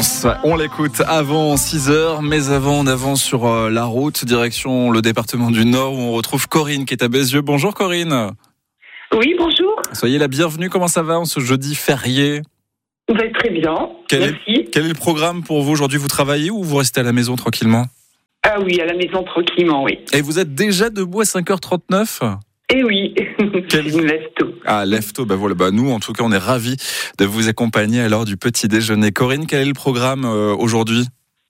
France. On l'écoute avant 6h, mais avant on avance sur la route, direction le département du Nord où on retrouve Corinne qui est à Bézieux. Bonjour Corinne. Oui, bonjour. Soyez la bienvenue, comment ça va en ce jeudi férié? Très bien, merci. Quel est le programme pour vous aujourd'hui? Vous travaillez ou vous restez à la maison tranquillement? Ah oui, à la maison tranquillement, oui. Et vous êtes déjà debout à 5h39? Eh oui, je me lève tôt. Ah, lève tôt, voilà. Nous, en tout cas, on est ravis de vous accompagner à l'heure du petit déjeuner. Corinne, quel est le programme aujourd'hui?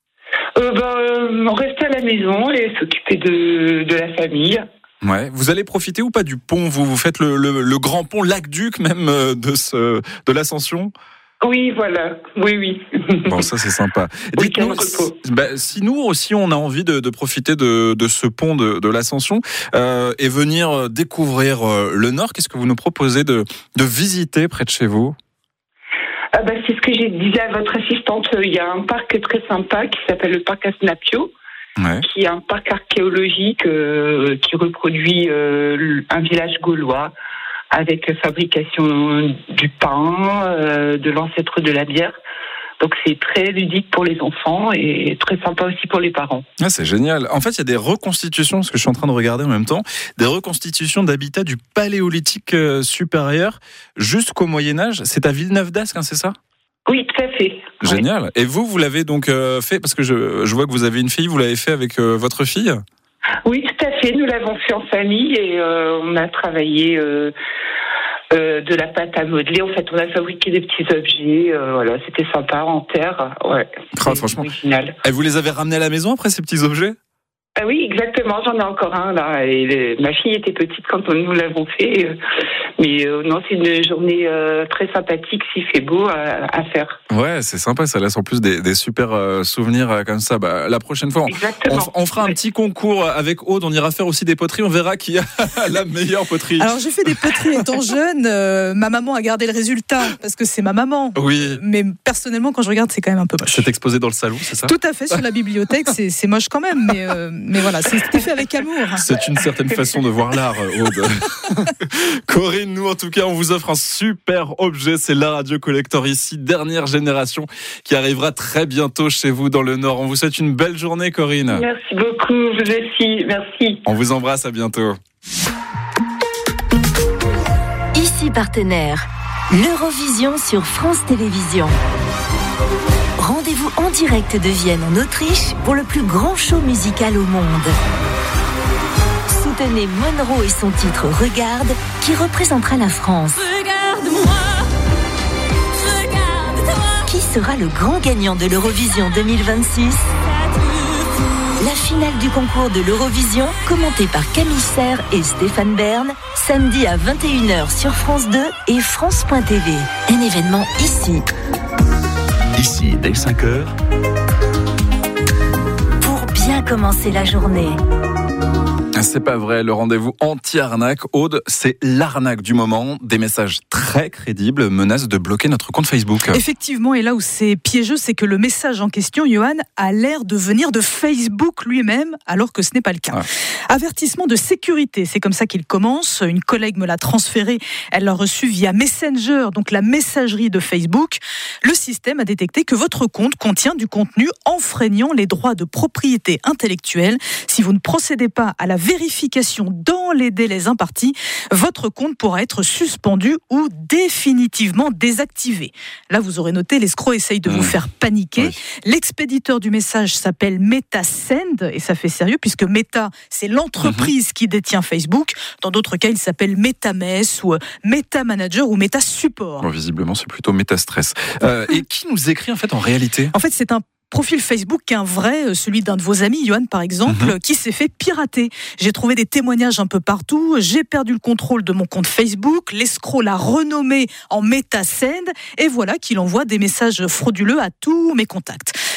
On reste à la maison et s'occuper de la famille. Ouais. Vous allez profiter ou pas du pont? Vous faites le grand pont Lac-Duc même de l'Ascension? Oui, voilà. Oui. Bon, ça c'est sympa. Dites-nous, si nous aussi on a envie de profiter de ce pont de l'Ascension et venir découvrir le Nord, qu'est-ce que vous nous proposez de visiter près de chez vous? C'est ce que j'ai dit à votre assistante. Il y a un parc très sympa qui s'appelle le parc Asnapio, qui est un parc archéologique qui reproduit un village gaulois, avec fabrication du pain, de l'ancêtre de la bière. Donc c'est très ludique pour les enfants et très sympa aussi pour les parents. Ah, c'est génial. En fait, il y a des reconstitutions, ce que je suis en train de regarder en même temps, des reconstitutions d'habitats du Paléolithique supérieur jusqu'au Moyen-Âge. C'est à Villeneuve-d'Ascq, c'est ça? Oui, tout à fait. Génial. Oui. Et vous l'avez donc fait, parce que je vois que vous avez une fille, vous l'avez fait avec votre fille? Oui, tout à fait. Nous l'avons fait en famille et on a travaillé de la pâte à modeler. En fait, on a fabriqué des petits objets. Voilà, c'était sympa en terre. Ouais. Franchement. Original. Et vous les avez ramenés à la maison après ces petits objets? Ah oui, exactement. J'en ai encore un là. Et ma fille était petite quand nous l'avons fait. Mais non, c'est une journée très sympathique, s'il fait beau, à faire. Ouais, c'est sympa. Ça laisse en plus des super souvenirs comme ça. La prochaine fois, on fera un petit concours avec Aude. On ira faire aussi des poteries. On verra qui a la meilleure poterie. Alors, j'ai fait des poteries étant jeune. Ma maman a gardé le résultat parce que c'est ma maman. Oui. Mais personnellement, quand je regarde, c'est quand même un peu moche. C'est exposé dans le salon, c'est ça? Tout à fait, sur la bibliothèque. C'est moche quand même. Mais voilà, c'était fait avec amour. C'est une certaine façon de voir l'art, Aude. Corinne, nous en tout cas, on vous offre un super objet. C'est la Radio Collector ici, dernière génération, qui arrivera très bientôt chez vous dans le Nord. On vous souhaite une belle journée, Corinne. Merci beaucoup, vous aussi. Merci. On vous embrasse, à bientôt. Ici partenaire, l'Eurovision sur France Télévisions. Rendez-vous en direct de Vienne en Autriche pour le plus grand show musical au monde. Soutenez Monroe et son titre Regarde qui représentera la France. Regarde-moi, regarde-toi. Qui sera le grand gagnant de l'Eurovision 2026? La finale du concours de l'Eurovision, commentée par Camille Serre et Stéphane Bern, samedi à 21h sur France 2 et France.tv. Un événement ici. Ici, dès 5h. Pour bien commencer la journée. C'est pas vrai, le rendez-vous anti-arnaque, Aude, c'est l'arnaque du moment. Des messages très crédibles menacent de bloquer notre compte Facebook. Effectivement, et là où c'est piégeux, c'est que le message en question, Johan, a l'air de venir de Facebook lui-même, alors que ce n'est pas le cas. Ah. Avertissement de sécurité, c'est comme ça qu'il commence. Une collègue me l'a transféré, elle l'a reçu via Messenger, donc la messagerie de Facebook. Le système a détecté que votre compte contient du contenu enfreignant les droits de propriété intellectuelle. Si vous ne procédez pas à la vérification dans les délais impartis, votre compte pourra être suspendu ou définitivement désactivé. Là, vous aurez noté, l'escroc essaye de vous faire paniquer. Oui. L'expéditeur du message s'appelle MetaSend, et ça fait sérieux, puisque Meta, c'est l'entreprise qui détient Facebook. Dans d'autres cas, il s'appelle MetaMess ou MetaManager ou MetaSupport. Bon, visiblement, c'est plutôt MetaStress. Et qui nous écrit en fait en réalité? En fait, c'est un profil Facebook qu'un vrai, celui d'un de vos amis, Johan par exemple, qui s'est fait pirater. J'ai trouvé des témoignages un peu partout, j'ai perdu le contrôle de mon compte Facebook, l'escroc l'a renommé en MetaSend, et voilà qu'il envoie des messages frauduleux à tous mes contacts.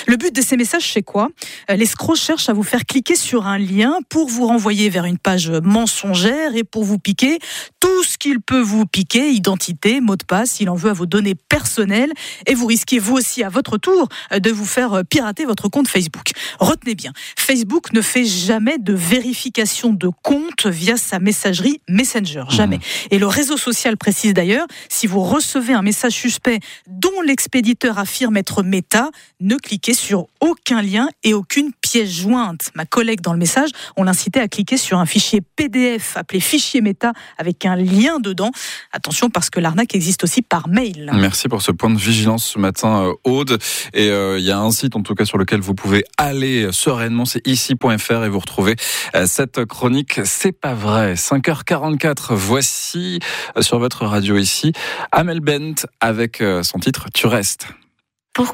Le but de ces messages, c'est quoi ? L'escroc cherche à vous faire cliquer sur un lien pour vous renvoyer vers une page mensongère et pour vous piquer tout ce qu'il peut vous piquer, identité, mot de passe, il en veut à vos données personnelles et vous risquez vous aussi à votre tour de vous faire pirater votre compte Facebook. Retenez bien, Facebook ne fait jamais de vérification de compte via sa messagerie Messenger, jamais. Et le réseau social précise d'ailleurs, si vous recevez un message suspect dont l'expéditeur affirme être Meta, ne cliquez sur aucun lien et aucune pièce jointe. Ma collègue dans le message, on l'incitait à cliquer sur un fichier PDF appelé fichier Meta avec un lien dedans. Attention parce que l'arnaque existe aussi par mail. Merci pour ce point de vigilance ce matin, Aude. Et il y a un site en tout cas sur lequel vous pouvez aller sereinement, c'est ici.fr et vous retrouvez cette chronique. C'est pas vrai. 5h44, voici sur votre radio ici Amel Bent avec son titre Tu restes.